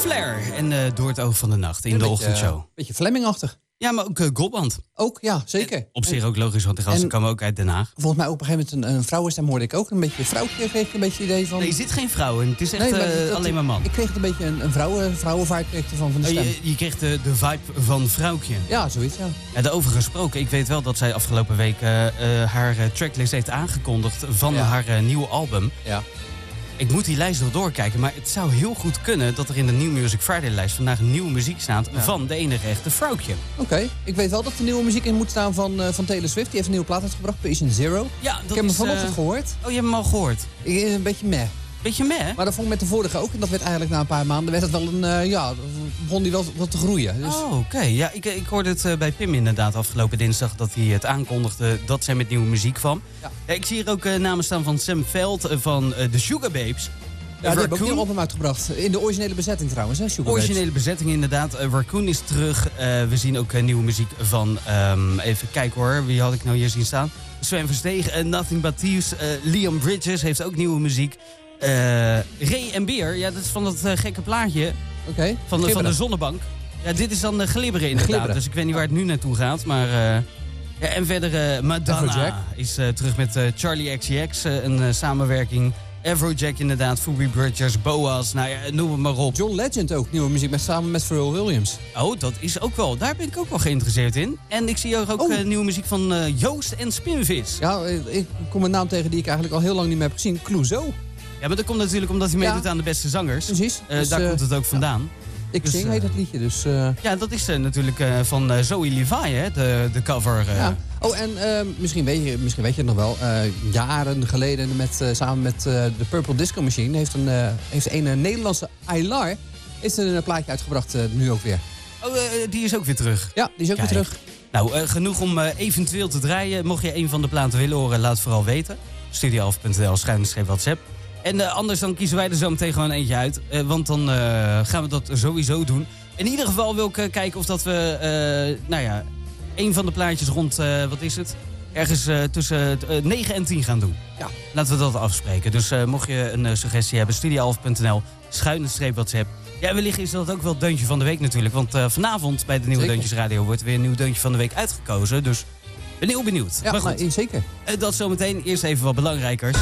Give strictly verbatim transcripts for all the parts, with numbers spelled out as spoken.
Flair en uh, Door het oog van de nacht in ja, de beetje, ochtendshow. Een beetje Flemingachtig. Ja, maar ook uh, Goldband. Ook, ja, zeker. En op zich ook logisch, want de gasten komen ook uit Den Haag. Volgens mij ook op een gegeven moment een, een vrouwenstem hoorde ik ook. Een beetje vrouwtje kreeg ik een beetje het idee van... Nee, je zit geen vrouw in. Het is echt nee, maar uh, dat, alleen maar man. Ik kreeg het een beetje een, een vrouwen, vrouwenvibe kreeg ervan van de stem. Oh, je, je kreeg de, de vibe van vrouwtje. Ja, zoiets, ja. Ja, daarover gesproken. Ik weet wel dat zij afgelopen week uh, uh, haar uh, tracklist heeft aangekondigd van ja. haar uh, nieuwe album. Ja. Ik moet die lijst nog doorkijken, maar het zou heel goed kunnen dat er in de New Music Friday-lijst vandaag nieuwe muziek staat ja. van de enige echte vrouwtje. Oké, okay. Ik weet wel dat er nieuwe muziek in moet staan van, uh, van Taylor Swift. Die heeft een nieuwe plaat uitgebracht, Patient Zero. Ja, dat ik heb is, hem vanochtend uh... gehoord. Oh, je hebt hem al gehoord? Ik, een beetje meh. Beetje meh? Maar dat vond ik met de vorige ook. En dat werd eigenlijk na een paar maanden werd het wel een, uh, ja, begon die wel wat te groeien. Dus... Oh, oké. Okay. Ja, ik, ik hoorde het uh, bij Pim inderdaad afgelopen dinsdag dat hij het aankondigde dat zij met nieuwe muziek kwam. Ja. Ja, ik zie hier ook uh, namen staan van Sam Veld, uh, van uh, de Sugar Babes. Ja, die hebben ook een album uitgebracht. In de originele bezetting trouwens, hè? Sugar Originele Babes. bezetting inderdaad. Uh, Raccoon is terug. Uh, we zien ook uh, nieuwe muziek van... Um, even kijken hoor, wie had ik nou hier zien staan? Sven Verstegen, uh, Nothing But Thieves. Uh, Liam Bridges heeft ook nieuwe muziek. Uh, Ray en Beer, ja, dat is van dat uh, gekke plaatje. Oké. Okay. Van, de, van de zonnebank. Ja, dit is dan uh, glibberen inderdaad. Glibberen. Dus ik weet niet waar het nu naartoe gaat, maar... Uh, ja, en verder uh, Madonna is uh, terug met uh, Charlie X C X. Uh, een uh, samenwerking... Afrojack inderdaad, Phoebe Bridgers, Boaz, nou ja, noem het maar op. John Legend ook, nieuwe muziek met, samen met Pharrell Williams. Oh, dat is ook wel, daar ben ik ook wel geïnteresseerd in. En ik zie ook oh. uh, nieuwe muziek van uh, Joost en Spinvis. Ja, ik kom een naam tegen die ik eigenlijk al heel lang niet meer heb gezien, Clouseau. Ja, maar dat komt natuurlijk omdat hij meedoet ja. aan de beste zangers. Precies. Uh, dus, daar uh, komt het ook vandaan. Ja. Ik dus, zing heet dat liedje, dus... Uh... Ja, dat is uh, natuurlijk uh, van uh, Zoe Levi, hè, de, de cover. Uh... Ja. Oh, en uh, misschien, weet je, misschien weet je het nog wel. Uh, jaren geleden met, uh, samen met uh, de Purple Disco Machine... heeft een, uh, heeft een uh, Nederlandse Aylar is er een plaatje uitgebracht, uh, nu ook weer. Oh, uh, die is ook weer terug? Ja, die is ook Kijk. weer terug. Nou, uh, genoeg om uh, eventueel te draaien. Mocht je een van de platen willen horen, laat het vooral weten. studioalf punt n l, schuine WhatsApp. En uh, anders dan kiezen wij er zo meteen gewoon eentje uit. Uh, want dan uh, gaan we dat sowieso doen. In ieder geval wil ik uh, kijken of dat we, uh, nou ja, een van de plaatjes rond, uh, wat is het? Ergens uh, tussen uh, negen en tien gaan doen. Ja. Laten we dat afspreken. Dus uh, mocht je een uh, suggestie hebben, studioalf punt n l, schuine WhatsApp. Ja, wellicht is dat ook wel het deuntje van de week natuurlijk. Want uh, vanavond bij de Nieuwe zeker. Deuntjes Radio wordt weer een nieuw deuntje van de week uitgekozen. Dus ben heel benieuwd. Ja, maar goed, maar, zeker. Uh, dat zometeen. Eerst even wat belangrijkers.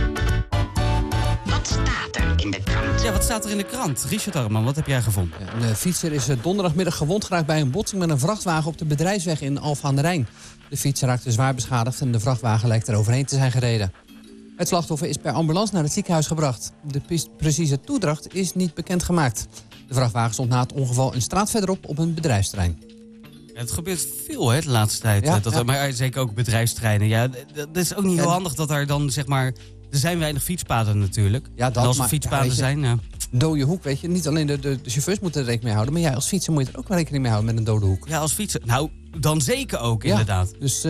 Wat staat er in de krant? Ja, wat staat er in de krant? Richard Arman, wat heb jij gevonden? Ja, een fietser is donderdagmiddag gewond geraakt bij een botsing met een vrachtwagen op de bedrijfsweg in Alphen aan de Rijn. De fietser raakte zwaar beschadigd en de vrachtwagen lijkt er overheen te zijn gereden. Het slachtoffer is per ambulance naar het ziekenhuis gebracht. De precieze toedracht is niet bekendgemaakt. De vrachtwagen stond na het ongeval een straat verderop op een bedrijfsterrein. Ja, het gebeurt veel hè, de laatste tijd. Ja, dat ja. Er, maar zeker ook bedrijfsterreinen. Ja, dat is ook niet heel handig dat er dan, zeg maar... Er zijn weinig fietspaden natuurlijk. Ja, dat, en als er maar, fietspaden ja, je, zijn... Ja. Dode hoek, weet je. Niet alleen de, de, de chauffeurs moeten er rekening mee houden... maar jij als fietser moet je er ook rekening mee houden met een dode hoek. Ja, als fietser... Nou, dan zeker ook, ja, inderdaad. Dus... Uh,